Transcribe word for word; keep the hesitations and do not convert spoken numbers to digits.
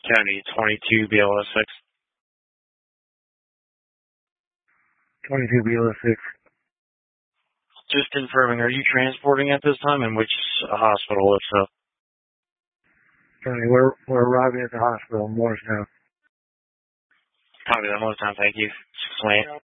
County twenty-two B L S six. twenty-two B L S six. Just confirming, are you transporting at this time, and which hospital, if so? County, we're, we're arriving at the hospital in Morristown. Copy that one more time, thank you. Slant.